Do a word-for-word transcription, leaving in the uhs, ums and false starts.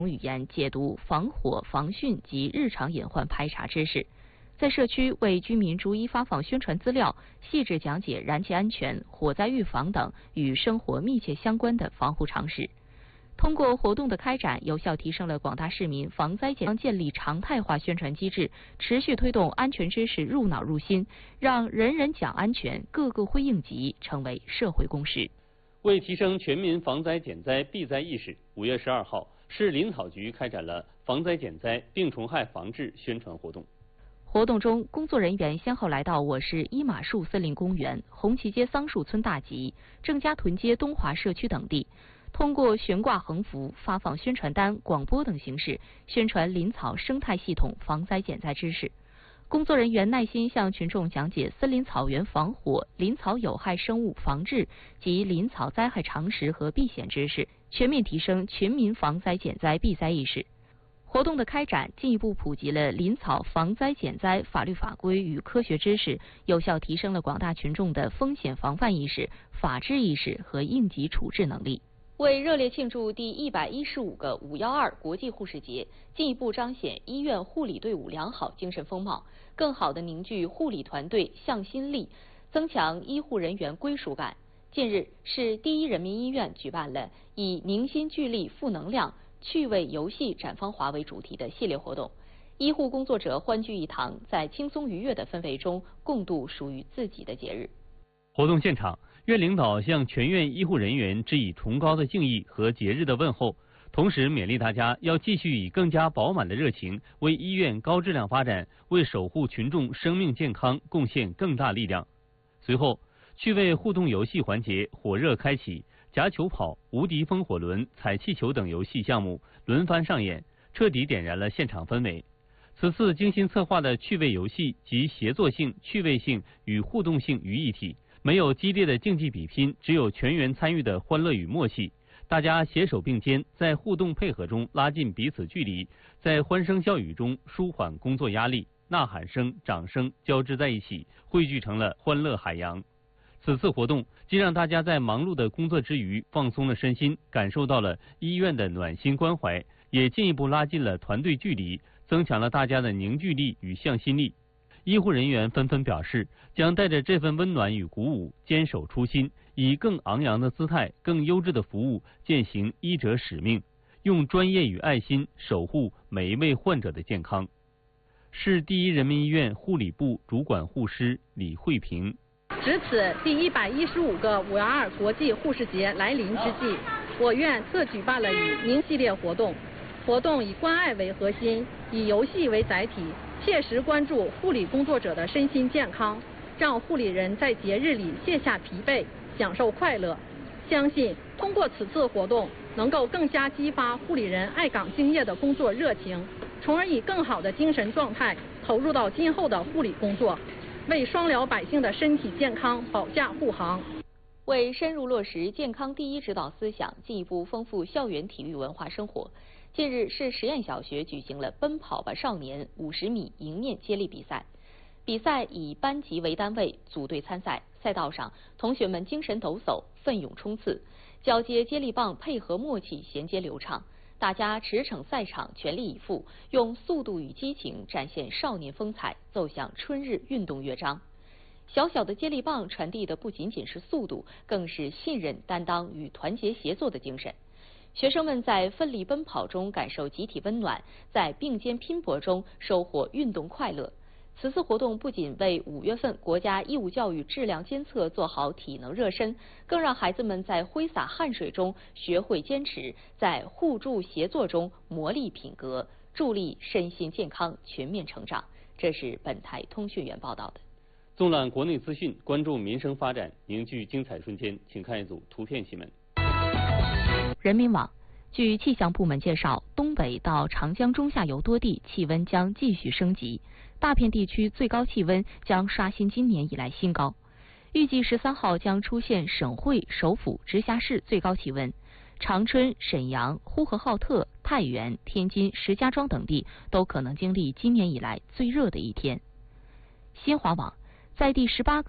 语言解读防火防汛及日常隐患排查知识，在社区为居民逐一发放宣传资料，细致讲解燃气安全、火灾预防等与生活密切相关的防护常识。通过活动的开展，有效提升了广大市民防灾减建立常态化宣传机制，持续推动安全知识入脑入心，让人人讲安全、个个会应急成为社会共识。 为提升全民防灾减灾避灾意识，五月十二号，市林草局开展了防灾减灾、病虫害防治宣传活动。 活动中，工作人员先后来到我市伊马树森林公园、红旗街桑树村大集、郑家屯街东华社区等地，通过悬挂横幅、发放宣传单、广播等形式，宣传林草生态系统防灾减灾知识。工作人员耐心向群众讲解森林草原防火、林草有害生物防治及林草灾害常识和避险知识，全面提升全民防灾减灾避灾意识。活动的开展进一步普及了林草防灾减灾法律法规与科学知识，有效提升了广大群众的风险防范意识、法治意识和应急处置能力。为热烈庆祝第一百一十五个五幺二国际护士节，进一步彰显医院护理队伍良好精神风貌，更好地凝聚护理团队向心力，增强医护人员归属感。近日，市第一人民医院举办了以凝心聚力负能量、趣味游戏展芳华为主题的系列活动，医护工作者欢聚一堂，在轻松愉悦的氛围中共度属于自己的节日。 活动现场，院领导向全院医护人员致以崇高的敬意和节日的问候，同时勉励大家要继续以更加饱满的热情，为医院高质量发展、为守护群众生命健康贡献更大力量。随后，趣味互动游戏环节火热开启，夹球跑、无敌风火轮、踩气球等游戏项目轮番上演，彻底点燃了现场氛围。此次精心策划的趣味游戏集协作性、趣味性与互动性于一体，没有激烈的竞技比拼，只有全员参与的欢乐与默契。大家携手并肩，在互动配合中拉近彼此距离，在欢声笑语中舒缓工作压力，呐喊声、掌声交织在一起，汇聚成了欢乐海洋。此次活动既让大家在忙碌的工作之余放松了身心，感受到了医院的暖心关怀，也进一步拉近了团队距离，增强了大家的凝聚力与向心力。医护人员纷纷表示，将带着这份温暖与鼓舞，坚守初心，以更昂扬的姿态、更优质的服务践行医者使命，用专业与爱心守护每一位患者的健康。市第一人民医院护理部主管护师李慧萍。 值此第一百一十五个五幺二国际护士节来临之际，我院特举办了以明系列活动。活动以关爱为核心，以游戏为载体，切实关注护理工作者的身心健康，让护理人在节日里卸下疲惫，享受快乐。相信通过此次活动，能够更加激发护理人爱岗敬业的工作热情，从而以更好的精神状态投入到今后的护理工作，为双疗百姓的身体健康保驾护航。 为深入落实健康第一指导思想，进一步丰富校园体育文化生活，近日，市实验小学举行了“奔跑吧少年”五十米迎面接力比赛。比赛以班级为单位，组队参赛。赛道上，同学们精神抖擞，奋勇冲刺，交接接力棒配合默契，衔接流畅。大家驰骋赛场，全力以赴，用速度与激情展现少年风采，奏响春日运动乐章。小小的接力棒传递的不仅仅是速度，更是信任、担当与团结协作的精神。学生们在奋力奔跑中感受集体温暖，在并肩拼搏中收获运动快乐。此次活动不仅为五月份国家义务教育质量监测做好体能热身，更让孩子们在挥洒汗水中学会坚持，在互助协作中磨砺品格，助力身心健康全面成长。这是本台通讯员报道的。 纵览国内资讯，关注民生发展，凝聚精彩瞬间，请看一组图片新闻。 人民网，据气象部门介绍，东北到长江中下游多地气温将继续升级，大片地区最高气温将刷新今年以来新高。预计十三号将出现省会、首府、直辖市最高气温，长春、沈阳、呼和浩特、太原、天津、石家庄等地都可能经历今年以来最热的一天。新华网，在第十八个